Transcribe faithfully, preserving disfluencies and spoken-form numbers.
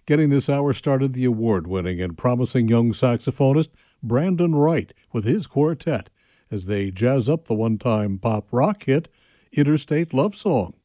Getting this hour started, the award-winning and promising young saxophonist Brandon Wright with his quartet as they jazz up the one-time pop rock hit Interstate Love Song.